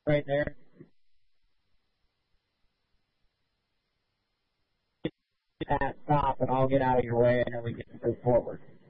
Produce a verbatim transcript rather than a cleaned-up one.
right there. That stop, and I'll get out of your way, and then we can move forward.